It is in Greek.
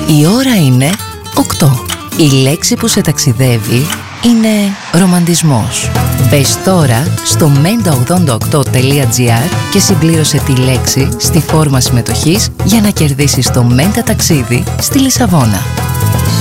Η ώρα είναι 8. Η λέξη που σε ταξιδεύει είναι ρομαντισμός. Μπες τώρα στο menta88.gr και συμπλήρωσε τη λέξη στη φόρμα συμμετοχής για να κερδίσεις το Menta ταξίδι στη Λισαβόνα.